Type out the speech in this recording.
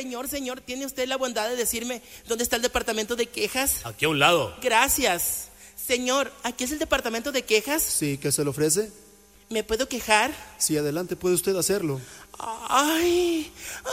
Señor, ¿tiene usted la bondad de decirme dónde está el departamento de quejas? Aquí a un lado. Gracias. Señor, ¿aquí es el departamento de quejas? Sí, ¿qué se le ofrece? ¿Me puedo quejar? Sí, adelante, puede usted hacerlo. Ay,